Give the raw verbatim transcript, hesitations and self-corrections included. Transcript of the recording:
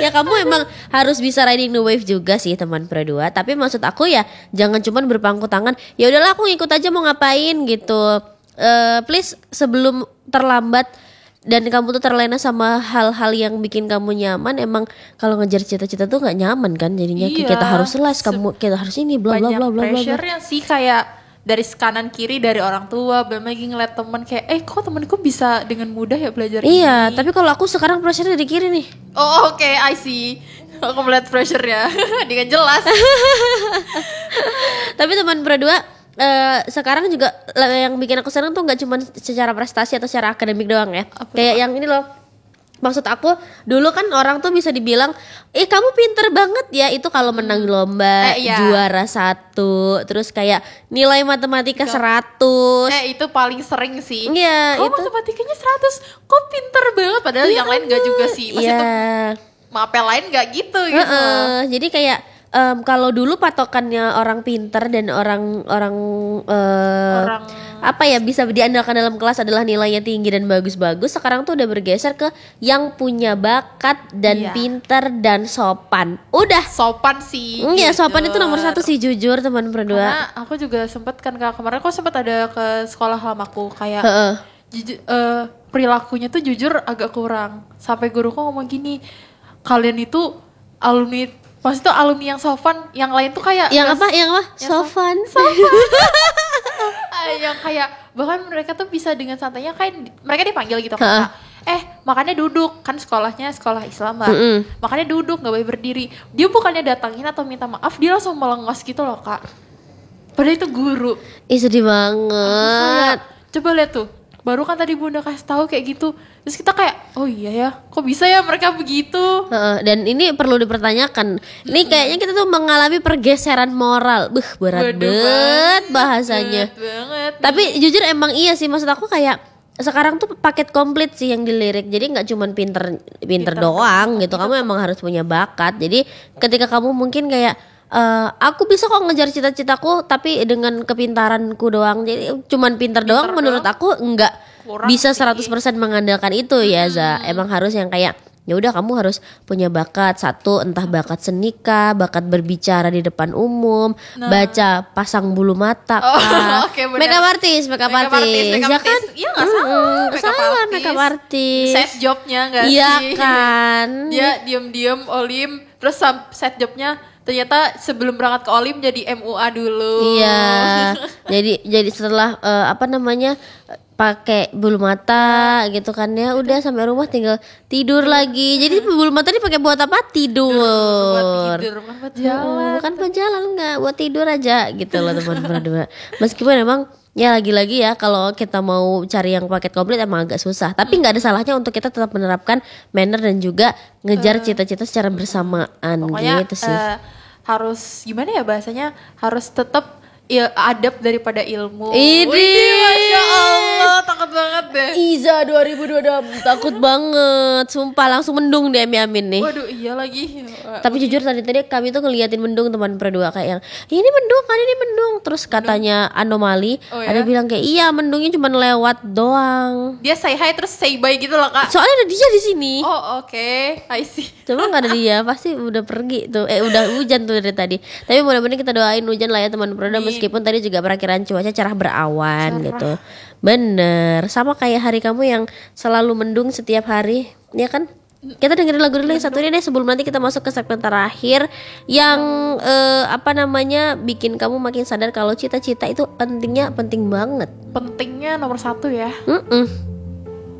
Ya kamu emang harus bisa riding the wave juga sih teman berdua. Tapi maksud aku ya jangan cuman berpangku tangan. Ya udahlah aku ngikut aja mau ngapain gitu. Uh, please sebelum terlambat dan kamu tuh terlena sama hal-hal yang bikin kamu nyaman, emang kalau ngejar cita-cita tuh nggak nyaman kan jadinya. Iya, kita harus les, kamu kita harus ini bla bla bla bla bla. Pressure-nya sih kayak dari kanan kiri, dari orang tua, belum lagi ngeliat temen kayak eh kok temenku bisa dengan mudah ya belajar iya, ini. tapi kalau aku sekarang pressure dari kiri nih. Oh oke, okay, I see. Aku melihat pressure-nya dengan jelas. Tapi teman berdua, Uh, sekarang juga yang bikin aku senang tuh nggak cuma secara prestasi atau secara akademik doang ya. Apa kayak apa? Yang ini loh. Maksud aku dulu kan orang tuh bisa dibilang, eh kamu pinter banget ya itu kalau menang lomba, eh, iya. juara satu, terus kayak nilai matematika seratus. Eh itu paling sering sih. Iya. Kok itu matematikanya seratus, kok pinter banget. Padahal iya, yang lain nggak juga sih. Maksudnya iya. tuh mapel lain nggak gitu gitu. Uh-uh. Jadi kayak Um, kalau dulu patokannya orang pinter dan orang orang, uh, orang apa ya bisa diandalkan dalam kelas adalah nilainya tinggi dan bagus-bagus. Sekarang tuh udah bergeser ke yang punya bakat dan iya. pinter dan sopan. Udah sopan sih. Iya sopan itu nomor satu sih jujur teman berdua. Karena aku juga sempet kan kak kemarin aku sempet ada ke sekolah lamaku kayak uh-uh. juju, uh, perilakunya tuh jujur agak kurang. Sampai guruku ngomong gini, kalian itu alumni maksudnya alumni yang sopan, yang lain tuh kayak yang apa, yang apa, yang sopan, sopan. Yang kayak bahkan mereka tuh bisa dengan santainya kayak mereka dipanggil gitu kan, eh makanya duduk kan sekolahnya sekolah Islam mbak, mm-hmm. makanya duduk nggak boleh berdiri. Dia bukannya datangin atau minta maaf, dia langsung melengos gitu loh kak. Padahal itu guru. Ih sedih banget. Kayak, coba lihat tuh. Baru kan tadi bunda kasih tahu kayak gitu, terus kita kayak oh iya ya kok bisa ya mereka begitu. Uh, dan ini perlu dipertanyakan. Ini kayaknya kita tuh mengalami pergeseran moral. Beuh berat banget bahasanya. Berat banget. Tapi jujur emang iya sih, maksud aku kayak sekarang tuh paket komplit sih yang dilirik. Jadi nggak cuman pinter pinter, pinter doang gitu. Kamu emang harus punya bakat. Jadi ketika kamu mungkin kayak Uh, aku bisa kok ngejar cita-citaku tapi dengan kepintaranku doang. Jadi cuman pintar, pintar doang, doang menurut aku enggak kurang bisa seratus persen mengandalkan itu hmm. ya Za. Emang harus yang kayak ya udah kamu harus punya bakat satu, entah bakat seni kah, bakat berbicara di depan umum, nah. baca pasang bulu mata kah. Oh, okay, makeup artist, makeup artist. Ya kan? Iya enggak salah. Hmm, salah makeup artist. Set jobnya enggak sih? Iya kan. Dia diam-diam olim terus set jobnya ternyata sebelum berangkat ke Olim jadi M U A dulu. Iya. jadi jadi setelah uh, apa namanya pakai bulu mata gitu kan ya, udah sampai rumah tinggal tidur lagi. Jadi bulu mata ini pakai buat apa? Tidur. Buat tidur, bukan buat jalan. Bukan buat jalan enggak, buat tidur aja gitu loh teman-teman berdua. Meskipun emang ya lagi-lagi ya kalau kita mau cari yang paket komplit emang agak susah. Tapi nggak ada salahnya untuk kita tetap menerapkan manner dan juga ngejar uh, cita-cita secara bersamaan gitu sih. Uh, harus gimana ya bahasanya? Harus tetap il- adab daripada ilmu. Ini Masya Allah, takut banget deh. Iza dua ribu dua puluh dua takut banget. Sumpah langsung mendung deh Amin nih. Waduh iya lagi. Tapi jujur tadi-tadi kami tuh ngeliatin mendung teman berdua kayak yang ini mendung kan ini mendung. Terus katanya anomali, oh, ya? Ada bilang kayak iya mendungnya cuma lewat doang. Dia say hi terus say bye gitu loh kak. Soalnya ada dia di sini. Oh oke, okay. I see. Coba nggak ada dia pasti udah pergi tuh. Eh udah hujan tuh dari tadi. Tapi mudah-mudahan kita doain hujan lah ya teman berdua. Meskipun tadi juga perakiran cuaca cerah berawan cerah. Gitu. Bener, sama kayak hari kamu yang selalu mendung setiap hari, ya kan? Kita dengerin lagu dulu yang satu ini deh sebelum nanti kita masuk ke segmen terakhir yang eh, apa namanya bikin kamu makin sadar kalau cita-cita itu pentingnya penting banget. Pentingnya nomor satu ya. Mm-mm.